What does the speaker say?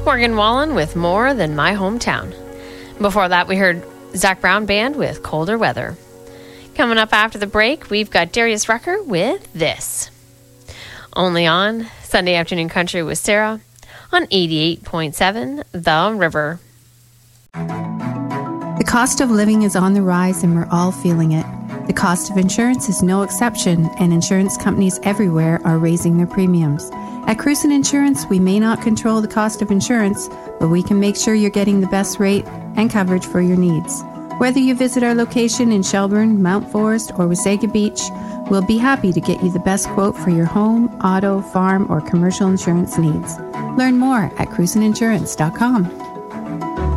Morgan Wallen with More Than My Hometown. Before that, we heard Zac Brown Band with Colder Weather. Coming up after the break, we've got Darius Rucker with This. Only on Sunday Afternoon Country with Sarah on 88.7 The River. The cost of living is on the rise and we're all feeling it. The cost of insurance is no exception, and insurance companies everywhere are raising their premiums. At Cruson Insurance, we may not control the cost of insurance, but we can make sure you're getting the best rate and coverage for your needs. Whether you visit our location in Shelburne, Mount Forest, or Wasaga Beach, we'll be happy to get you the best quote for your home, auto, farm, or commercial insurance needs. Learn more at crusoninsurance.com.